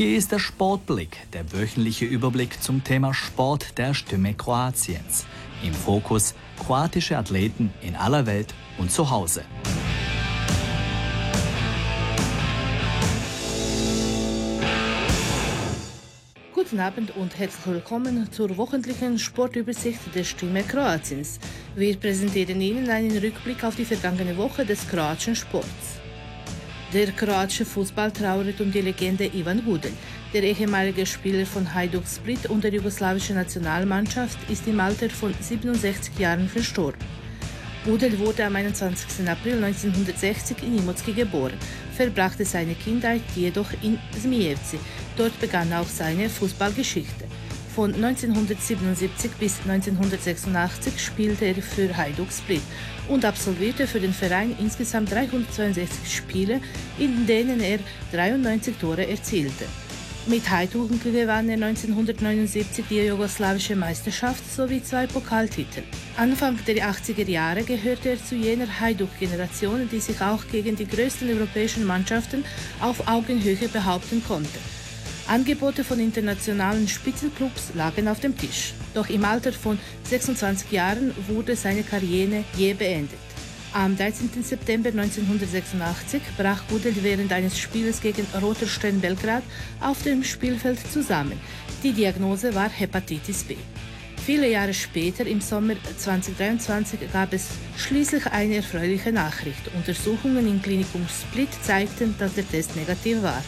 Hier ist der Sportblick, der wöchentliche Überblick zum Thema Sport der Stimme Kroatiens. Im Fokus kroatische Athleten in aller Welt und zu Hause. Guten Abend und herzlich willkommen zur wöchentlichen Sportübersicht der Stimme Kroatiens. Wir präsentieren Ihnen einen Rückblick auf die vergangene Woche des kroatischen Sports. Der kroatische Fußball trauert um die Legende Ivan Gudel. Der ehemalige Spieler von Hajduk Split und der jugoslawischen Nationalmannschaft ist im Alter von 67 Jahren verstorben. Gudel wurde am 21. April 1960 in Imotski geboren, verbrachte seine Kindheit jedoch in Zmijevci. Dort begann auch seine Fußballgeschichte. Von 1977 bis 1986 spielte er für Hajduk Split und absolvierte für den Verein insgesamt 362 Spiele, in denen er 93 Tore erzielte. Mit Hajduk gewann er 1979 die jugoslawische Meisterschaft sowie 2 Pokaltitel. Anfang der 80er Jahre gehörte er zu jener Hajduk-Generation, die sich auch gegen die größten europäischen Mannschaften auf Augenhöhe behaupten konnte. Angebote von internationalen Spitzenclubs lagen auf dem Tisch. Doch im Alter von 26 Jahren wurde seine Karriere jäh beendet. Am 13. September 1986 brach Gudel während eines Spiels gegen Roter Stern Belgrad auf dem Spielfeld zusammen. Die Diagnose war Hepatitis B. Viele Jahre später, im Sommer 2023, gab es schließlich eine erfreuliche Nachricht. Untersuchungen im Klinikum Split zeigten, dass der Test negativ war.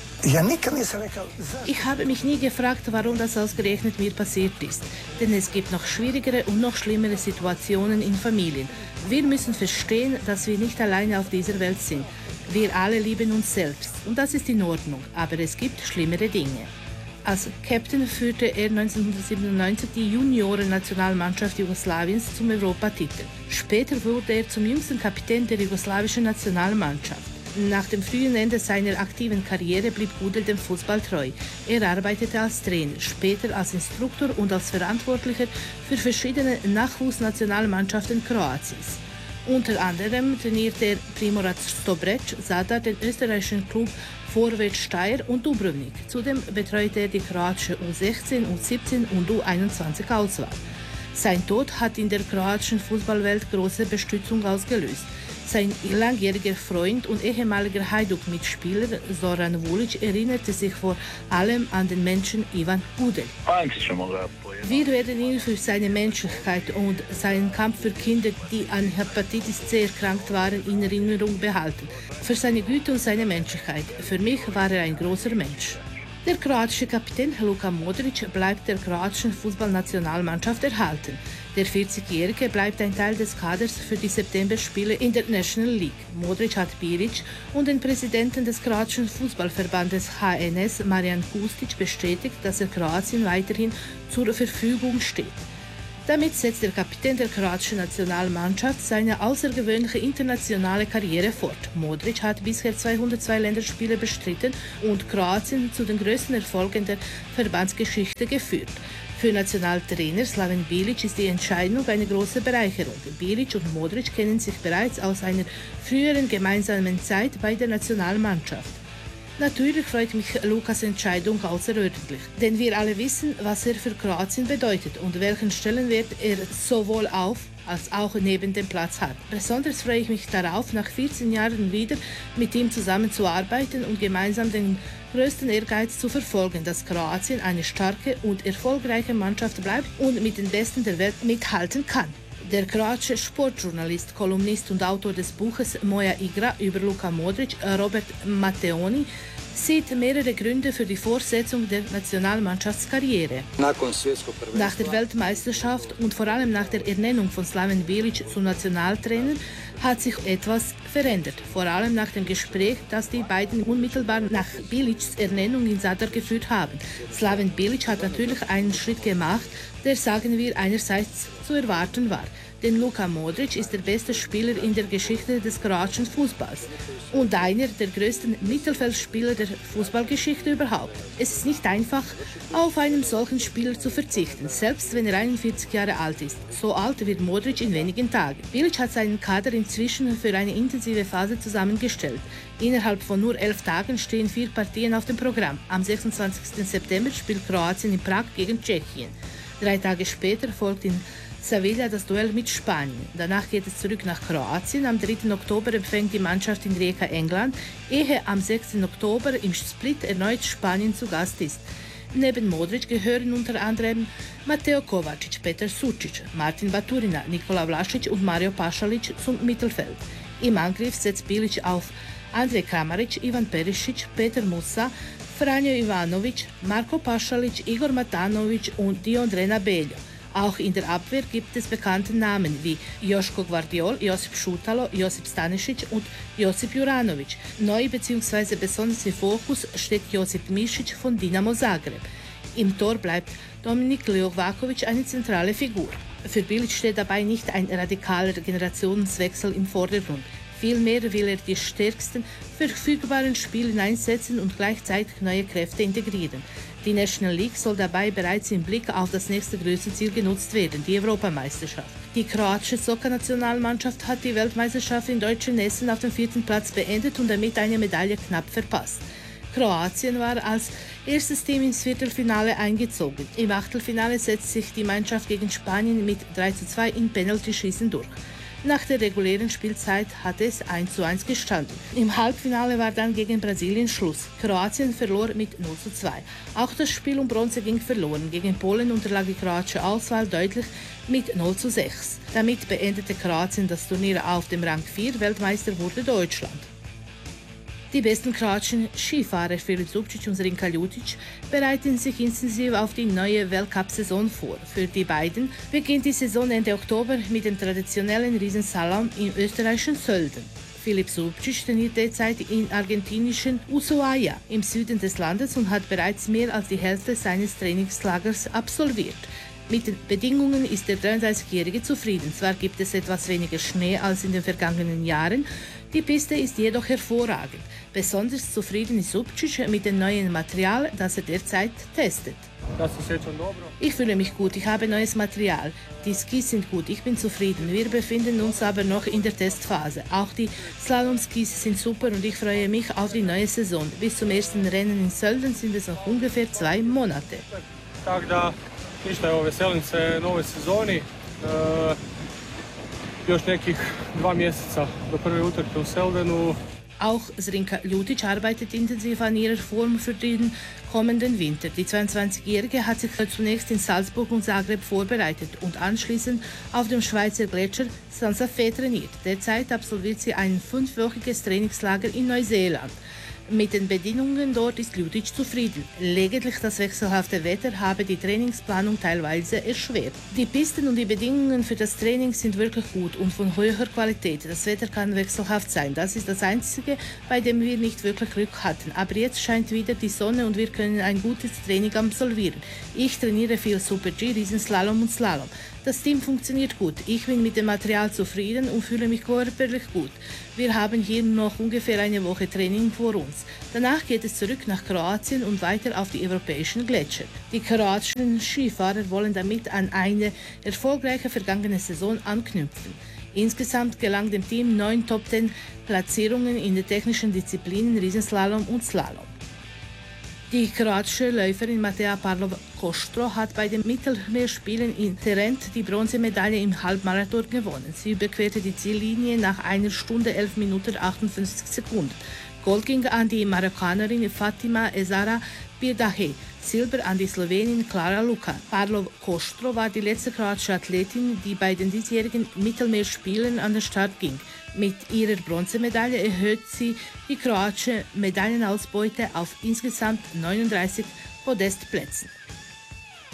Ich habe mich nie gefragt, warum das ausgerechnet mir passiert ist. Denn es gibt noch schwierigere und noch schlimmere Situationen in Familien. Wir müssen verstehen, dass wir nicht alleine auf dieser Welt sind. Wir alle lieben uns selbst. Und das ist in Ordnung. Aber es gibt schlimmere Dinge. Als Captain führte er 1997 die Junioren-Nationalmannschaft Jugoslawiens zum Europatitel. Später wurde er zum jüngsten Kapitän der jugoslawischen Nationalmannschaft. Nach dem frühen Ende seiner aktiven Karriere blieb Gudel dem Fußball treu. Er arbeitete als Trainer, später als Instruktor und als Verantwortlicher für verschiedene Nachwuchsnationalmannschaften Kroatiens. Unter anderem trainierte er Primorac Stobrec, Zadar, den österreichischen Klub Vorwärts Steyr und Dubrovnik. Zudem betreute er die kroatische U16, U17 und U21-Auswahl. Sein Tod hat in der kroatischen Fußballwelt große Bestürzung ausgelöst. Sein langjähriger Freund und ehemaliger Hajduk-Mitspieler Zoran Vulic erinnerte sich vor allem an den Menschen Ivan Gudel. Wir werden ihn für seine Menschlichkeit und seinen Kampf für Kinder, die an Hepatitis C erkrankt waren, in Erinnerung behalten. Für seine Güte und seine Menschlichkeit. Für mich war er ein großer Mensch. Der kroatische Kapitän Luka Modric bleibt der kroatischen Fußballnationalmannschaft erhalten. Der 40-Jährige bleibt ein Teil des Kaders für die Septemberspiele in der National League. Modric hat Bilic und den Präsidenten des kroatischen Fußballverbandes HNS, Marijan Kustic, bestätigt, dass er Kroatien weiterhin zur Verfügung steht. Damit setzt der Kapitän der kroatischen Nationalmannschaft seine außergewöhnliche internationale Karriere fort. Modric hat bisher 202 Länderspiele bestritten und Kroatien zu den größten Erfolgen der Verbandsgeschichte geführt. Für Nationaltrainer Slaven Bilic ist die Entscheidung eine große Bereicherung. Bilic und Modric kennen sich bereits aus einer früheren gemeinsamen Zeit bei der Nationalmannschaft. Natürlich freut mich Lukas Entscheidung außerordentlich, denn wir alle wissen, was er für Kroatien bedeutet und welchen Stellenwert er sowohl auf als auch neben dem Platz hat. Besonders freue ich mich darauf, nach 14 Jahren wieder mit ihm zusammenzuarbeiten und gemeinsam den größten Ehrgeiz zu verfolgen, dass Kroatien eine starke und erfolgreiche Mannschaft bleibt und mit den Besten der Welt mithalten kann. Der kroatische Sportjournalist, Kolumnist und Autor des Buches Moja Igra über Luka Modric, Robert Matteoni, sieht mehrere Gründe für die Fortsetzung der Nationalmannschaftskarriere. Nach der Weltmeisterschaft und vor allem nach der Ernennung von Slaven Bilic zum Nationaltrainer hat sich etwas verändert. Vor allem nach dem Gespräch, das die beiden unmittelbar nach Bilics Ernennung in Zadar geführt haben. Slaven Bilic hat natürlich einen Schritt gemacht, der, sagen wir, einerseits zu erwarten war. Denn Luka Modric ist der beste Spieler in der Geschichte des kroatischen Fußballs und einer der größten Mittelfeldspieler der Fußballgeschichte überhaupt. Es ist nicht einfach, auf einen solchen Spieler zu verzichten, selbst wenn er 41 Jahre alt ist. So alt wird Modric in wenigen Tagen. Bilic hat seinen Kader inzwischen für eine intensive Phase zusammengestellt. Innerhalb von nur 11 Tagen stehen 4 Partien auf dem Programm. Am 26. September spielt Kroatien in Prag gegen Tschechien. 3 Tage später folgt in Sevilla das Duell mit Spanien. Danach geht es zurück nach Kroatien. Am 3. Oktober empfängt die Mannschaft in Rijeka England, ehe am 6. Oktober im Split erneut Spanien zu Gast ist. Neben Modric gehören unter anderem Mateo Kovacic, Petar Sucic, Martin Baturina, Nikola Vlasic und Mario Pasalic zum Mittelfeld. Im Angriff setzt Bilic auf Andrej Kramaric, Ivan Perisic, Petar Musa, Franjo Ivanovic, Marko Pasalic, Igor Matanovic und Diondre Beljo. Auch in der Abwehr gibt es bekannte Namen wie Joško Gvardiol, Josip Šutalo, Josip Stanisic und Josip Juranovic. Neu bzw. besonders im Fokus steht Josip Mišić von Dinamo Zagreb. Im Tor bleibt Dominik Livakovic eine zentrale Figur. Für Bilic steht dabei nicht ein radikaler Generationswechsel im Vordergrund. Vielmehr will er die stärksten verfügbaren Spieler einsetzen und gleichzeitig neue Kräfte integrieren. Die National League soll dabei bereits im Blick auf das nächste größte Ziel genutzt werden, die Europameisterschaft. Die kroatische Soccer-Nationalmannschaft hat die Weltmeisterschaft in deutschen Essen auf dem 4. Platz beendet und damit eine Medaille knapp verpasst. Kroatien war als erstes Team ins Viertelfinale eingezogen. Im Achtelfinale setzt sich die Mannschaft gegen Spanien mit 3:2 in Penaltyschießen durch. Nach der regulären Spielzeit hatte es 1:1 gestanden. Im Halbfinale war dann gegen Brasilien Schluss. Kroatien verlor mit 0:2. Auch das Spiel um Bronze ging verloren. Gegen Polen unterlag die kroatische Auswahl deutlich mit 0:6. Damit beendete Kroatien das Turnier auf dem Rang 4. Weltmeister wurde Deutschland. Die besten kroatischen Skifahrer Filip Zubčić und Zrinka Ljutić bereiten sich intensiv auf die neue Weltcup-Saison vor. Für die beiden beginnt die Saison Ende Oktober mit dem traditionellen Riesenslalom im österreichischen Sölden. Filip Zubčić trainiert derzeit in argentinischen Ushuaia im Süden des Landes und hat bereits mehr als die Hälfte seines Trainingslagers absolviert. Mit den Bedingungen ist der 33-Jährige zufrieden. Zwar gibt es etwas weniger Schnee als in den vergangenen Jahren, die Piste ist jedoch hervorragend. Besonders zufrieden ist Zubčić mit dem neuen Material, das er derzeit testet. Ich fühle mich gut, ich habe neues Material. Die Skis sind gut, ich bin zufrieden. Wir befinden uns aber noch in der Testphase. Auch die Slalom-Skis sind super und ich freue mich auf die neue Saison. Bis zum ersten Rennen in Sölden sind es noch ungefähr 2 Monate. Ništa, evo, veselim se novoj sezoni. Još nekih 2 mjeseca do prve utrke u Seldenu. Auch Zrinka Ljutić arbeitet intensiv an ihrer Form für den kommenden Winter. Die 22-Jährige hat sich zunächst in Salzburg und Zagreb vorbereitet und anschließend auf dem Schweizer Gletscher Sansa Fe trainiert. Derzeit absolviert sie ein 5-wöchiges Trainingslager in Neuseeland. Mit den Bedingungen dort ist Ljutić zufrieden. Lediglich das wechselhafte Wetter habe die Trainingsplanung teilweise erschwert. Die Pisten und die Bedingungen für das Training sind wirklich gut und von hoher Qualität. Das Wetter kann wechselhaft sein. Das ist das Einzige, bei dem wir nicht wirklich Glück hatten. Aber jetzt scheint wieder die Sonne und wir können ein gutes Training absolvieren. Ich trainiere viel Super-G, Riesenslalom und Slalom. Das Team funktioniert gut. Ich bin mit dem Material zufrieden und fühle mich körperlich gut. Wir haben hier noch ungefähr eine Woche Training vor uns. Danach geht es zurück nach Kroatien und weiter auf die europäischen Gletscher. Die kroatischen Skifahrer wollen damit an eine erfolgreiche vergangene Saison anknüpfen. Insgesamt gelang dem Team 9 Top-10-Platzierungen in den technischen Disziplinen Riesenslalom und Slalom. Die kroatische Läuferin Mateja Parlov-Kostro hat bei den Mittelmeerspielen in Trent die Bronzemedaille im Halbmarathon gewonnen. Sie überquerte die Ziellinie nach 1 Stunde 11 Minuten 58 Sekunden. Gold ging an die Marokkanerin Fatima Ezara Birdahe, Silber an die Slowenin Klara Luka. Parlov-Kostro war die letzte kroatische Athletin, die bei den diesjährigen Mittelmeerspielen an den Start ging. Mit ihrer Bronzemedaille erhöht sie die kroatische Medaillenausbeute auf insgesamt 39 Podestplätzen.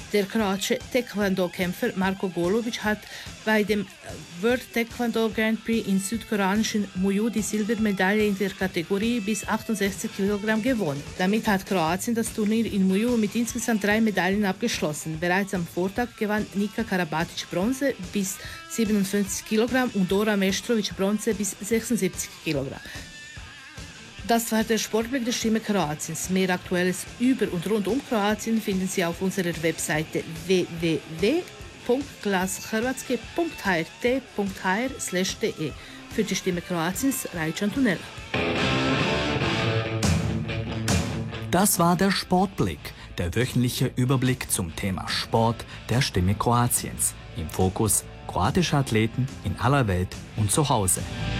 Der kroatische Taekwondo-Kämpfer Marko Golubic hat bei dem World Taekwondo Grand Prix in südkoreanischen Muju die Silbermedaille in der Kategorie bis 68 Kilogramm gewonnen. Damit hat Kroatien das Turnier in Muju mit insgesamt 3 Medaillen abgeschlossen. Bereits am Vortag gewann Nika Karabatic Bronze bis 57 Kilogramm und Dora Meštrović Bronze bis 76 Kilogramm. Das war der Sportblick der Stimme Kroatiens. Mehr Aktuelles über und rund um Kroatien finden Sie auf unserer Webseite www.glashrvatske.hr.hr/de. Für die Stimme Kroatiens, Raic Antonella. Das war der Sportblick, der wöchentliche Überblick zum Thema Sport der Stimme Kroatiens. Im Fokus kroatische Athleten in aller Welt und zu Hause.